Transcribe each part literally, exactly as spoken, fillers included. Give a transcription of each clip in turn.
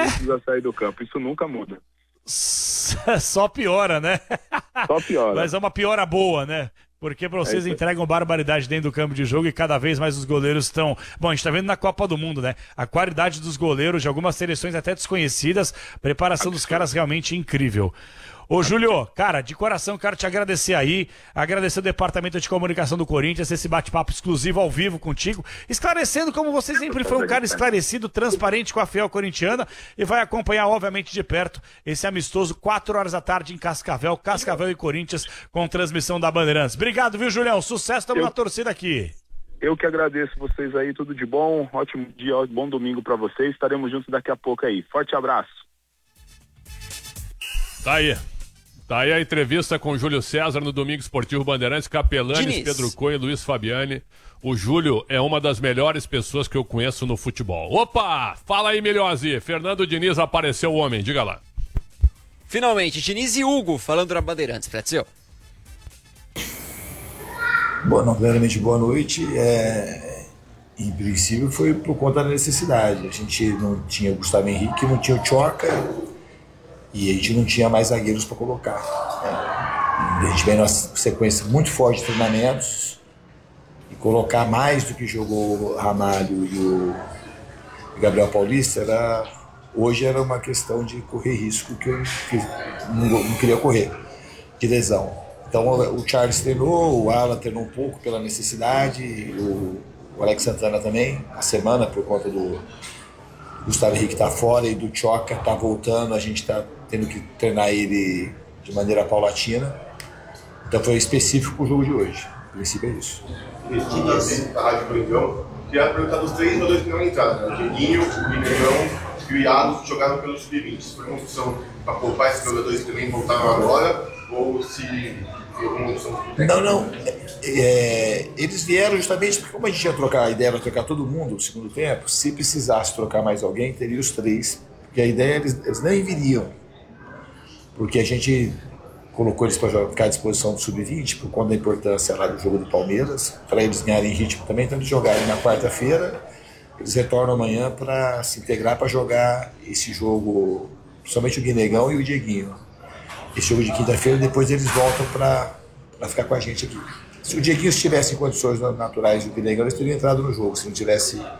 não precisa sair do campo. Isso nunca muda. Só piora, né? Só piora. Mas é uma piora boa, né? Porque vocês é entregam barbaridade dentro do campo de jogo e cada vez mais os goleiros estão... Bom, a gente tá vendo na Copa do Mundo, né? A qualidade dos goleiros de algumas seleções até desconhecidas, preparação dos caras realmente incrível. Ô, Júlio, cara, de coração quero te agradecer aí, agradecer o Departamento de Comunicação do Corinthians, esse bate-papo exclusivo ao vivo contigo, esclarecendo como você sempre foi um cara esclarecido, transparente com a fiel corintiana e vai acompanhar, obviamente, de perto esse amistoso, quatro horas da tarde em Cascavel, Cascavel e Corinthians, com transmissão da Bandeirantes. Obrigado, viu, Julião? Sucesso, estamos Eu... na torcida aqui. Eu que agradeço vocês aí, tudo de bom, ótimo dia, bom domingo pra vocês, estaremos juntos daqui a pouco aí. Forte abraço. Tá aí. Tá aí a entrevista com o Júlio César no Domingo Esportivo Bandeirantes, Capelanes, Pedro Coelho e Luiz Fabiani. O Júlio é uma das melhores pessoas que eu conheço no futebol. Opa! Fala aí, Melhose. Fernando Diniz apareceu o homem, diga lá. Finalmente, Diniz e Hugo falando na Bandeirantes, Pretzel. Bom, não, primeiramente, boa noite. É... Em princípio foi por conta da necessidade. A gente não tinha o Gustavo Henrique, não tinha o Tchoca. E a gente não tinha mais zagueiros para colocar. Né? A gente vem numa sequência muito forte de treinamentos e colocar mais do que jogou o Ramalho e o Gabriel Paulista era, hoje era uma questão de correr risco que eu que não, não queria correr, de lesão. Então o Charles treinou, o Alan treinou um pouco pela necessidade, o, o Alex Santana também, a semana por conta do Gustavo Henrique tá fora e do Tchoca tá voltando, a gente tá tendo que treinar ele de maneira paulatina. Então foi específico pro jogo de hoje. O princípio é isso. Da Rádio Coringão, queria perguntar dos três jogadores que não entraram, né? O Dieguinho, o Minegão e o Iago, que jogaram pelo sub vinte. Foi uma opção para poupar esses jogadores que também voltaram agora, ou se foi uma opção... Não, não. É, eles vieram justamente porque, como a gente ia trocar, a ideia era trocar todo mundo no segundo tempo, se precisasse trocar mais alguém, teria os três, porque a ideia eles, eles nem viriam, porque a gente colocou eles para ficar à disposição do sub vinte, por conta da importância lá do jogo do Palmeiras, para eles ganharem ritmo também, então eles jogarem na quarta-feira, eles retornam amanhã para se integrar para jogar esse jogo, somente o Guinegão e o Dieguinho. Esse jogo de quinta-feira, depois eles voltam para ficar com a gente aqui. Se o Dieguinho estivesse em condições naturais do Guinegão, eles teriam entrado no jogo. Se não tivesse, uh,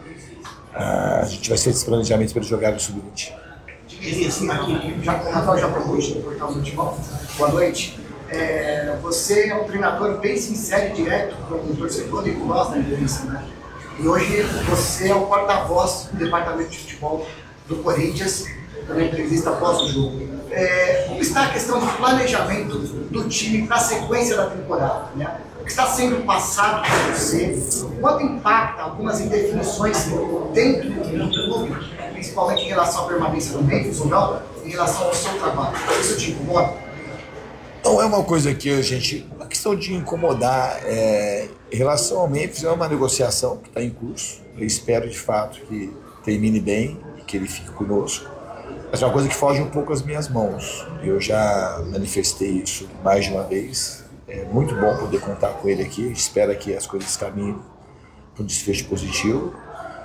a gente vai ser esse planejamento para eles jogarem no sub vinte. Assim, aqui, já, o Rafael já propôs no Portal do Futebol. Boa noite. É, você é um treinador bem sincero e direto com o torcedor e com nós na entrevista, né? E hoje você é o porta-voz do Departamento de Futebol do Corinthians, na entrevista após o jogo. É, como está a questão do planejamento do time para a sequência da temporada, né? O que está sendo passado por você, quanto impacta algumas indefinições dentro do clube, principalmente em relação à permanência do Memphis ou não, em relação ao seu trabalho? Isso te incomoda? Não é uma coisa que a gente... Uma questão de incomodar. É, em relação ao Memphis, é uma negociação que está em curso. Eu espero, de fato, que termine bem e que ele fique conosco. Mas é uma coisa que foge um pouco às minhas mãos. Eu já manifestei isso mais de uma vez. É muito bom poder contar com ele aqui. Espero que as coisas caminhem para um desfecho positivo.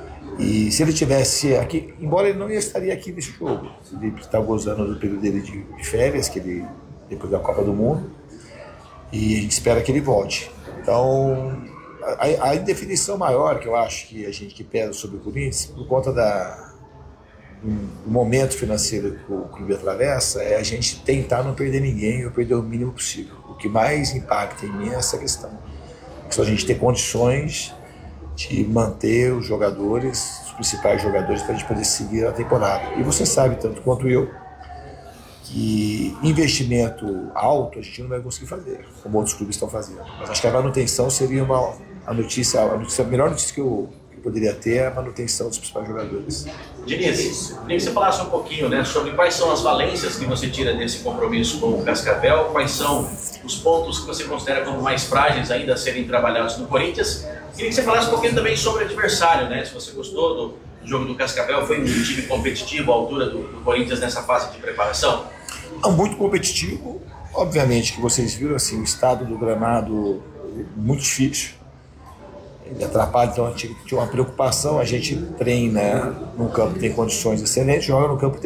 E se ele tivesse aqui, embora ele não estaria aqui nesse jogo, ele está gozando do período dele de férias, que ele, depois da Copa do Mundo, e a gente espera que ele volte. Então, a, a indefinição maior que eu acho que a gente que pesa sobre o Corinthians, por conta da, do, do momento financeiro que o clube atravessa, é a gente tentar não perder ninguém ou perder o mínimo possível. O que mais impacta em mim é essa questão. É só a gente ter condições de manter os jogadores, os principais jogadores, para a gente poder seguir a temporada. E você sabe, tanto quanto eu, que investimento alto a gente não vai conseguir fazer, como outros clubes estão fazendo. Mas acho que a manutenção seria uma, a, notícia, a, notícia, a melhor notícia que eu, que eu poderia ter é a manutenção dos principais jogadores. Diniz, queria que você falasse um pouquinho, né, sobre quais são as valências que você tira desse compromisso com o Cascavel, quais são os pontos que você considera como mais frágeis ainda a serem trabalhados no Corinthians. Queria que você falasse um pouquinho também sobre o adversário, né? Se você gostou do jogo do Cascavel, foi um time competitivo à altura do, do Corinthians nessa fase de preparação? Não, muito competitivo. Obviamente que vocês viram assim, o estado do gramado muito difícil. Ele atrapalha, então tinha uma preocupação. A gente treina num campo que tem condições excelentes, joga no campo que tem